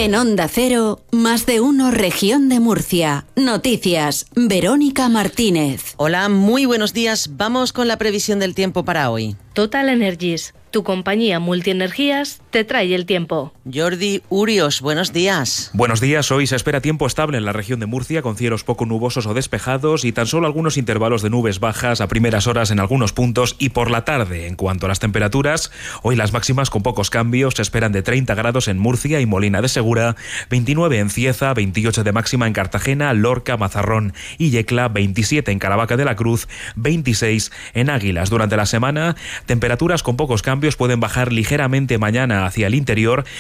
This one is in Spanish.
En Onda Cero, Más de Uno Región de Murcia. Noticias, Verónica Martínez. Hola, muy buenos días. Vamos con la previsión del tiempo para hoy. Total Energies, tu compañía multienergías, te trae el tiempo. Jordi Urios, buenos días. Buenos días, hoy se espera tiempo estable en la región de Murcia, con cielos poco nubosos o despejados y tan solo algunos intervalos de nubes bajas a primeras horas en algunos puntos y por la tarde. En cuanto a las temperaturas, hoy las máximas con pocos cambios se esperan de 30 grados en Murcia y Molina de Segura, 29 en Cieza, 28 de máxima en Cartagena, Lorca, Mazarrón y Yecla, 27 en Caravaca de la Cruz, 26 en Águilas. Durante la semana, temperaturas con pocos cambios pueden bajar ligeramente mañana hacia el interior,